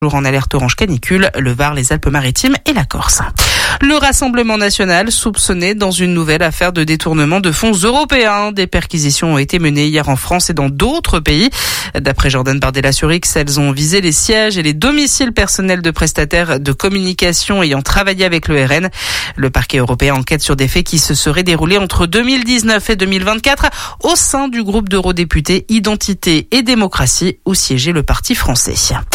En alerte orange canicule, le Var, les Alpes-Maritimes et la Corse. Le Rassemblement national soupçonné dans une nouvelle affaire de détournement de fonds européens. Des perquisitions ont été menées hier en France et dans d'autres pays. D'après Jordan Bardella sur X, elles ont visé les sièges et les domiciles personnels de prestataires de communication ayant travaillé avec le RN. Le parquet européen enquête sur des faits qui se seraient déroulés entre 2019 et 2024 au sein du groupe d'eurodéputés Identité et Démocratie où siégeait le Parti français.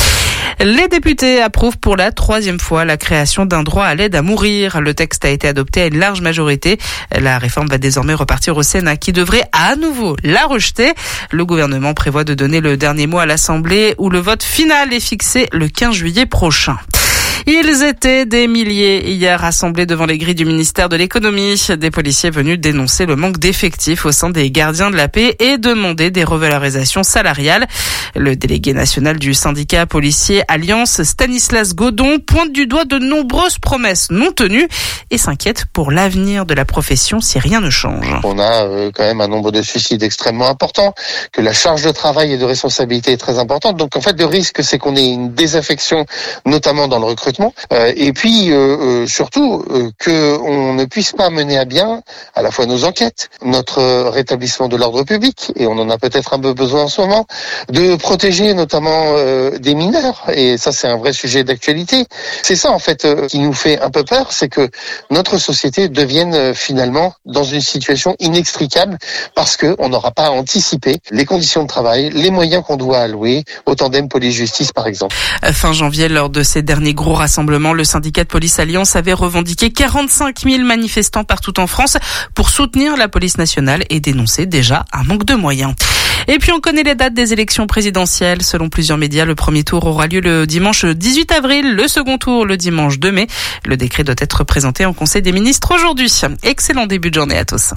Les députés approuvent pour la 3e fois la création d'un droit à l'aide à mourir. Le texte a été adopté à une large majorité. La réforme va désormais repartir au Sénat qui devrait à nouveau la rejeter. Le gouvernement prévoit de donner le dernier mot à l'Assemblée où le vote final est fixé le 15 juillet prochain. Ils étaient des milliers hier rassemblés devant les grilles du ministère de l'économie. Des policiers venus dénoncer le manque d'effectifs au sein des gardiens de la paix et demander des revalorisations salariales. Le délégué national du syndicat policier Alliance, Stanislas Godon, pointe du doigt de nombreuses promesses non tenues et s'inquiète pour l'avenir de la profession si rien ne change. On a quand même un nombre de suicides extrêmement important, que la charge de travail et de responsabilité est très importante. Donc en fait, le risque, c'est qu'on ait une désaffection, notamment dans le recrutement. Et puis surtout qu'on ne puisse pas mener à bien à la fois nos enquêtes, notre rétablissement de l'ordre public, et on en a peut-être un peu besoin en ce moment, de protéger notamment des mineurs, et ça c'est un vrai sujet d'actualité. C'est ça en fait qui nous fait un peu peur, c'est que notre société devienne finalement dans une situation inextricable parce qu'on n'aura pas anticipé les conditions de travail, les moyens qu'on doit allouer au tandem police-justice par exemple. Fin janvier, lors de ces derniers gros rassemblement, le syndicat de police Alliance avait revendiqué 45 000 manifestants partout en France pour soutenir la police nationale et dénoncer déjà un manque de moyens. Et puis on connaît les dates des élections présidentielles. Selon plusieurs médias, le premier tour aura lieu le dimanche 18 avril, le second tour le dimanche 2 mai. Le décret doit être présenté en Conseil des ministres aujourd'hui. Excellent début de journée à tous.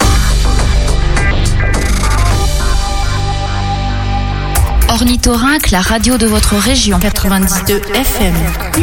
Ornithorynque, la radio de votre région, 92 FM.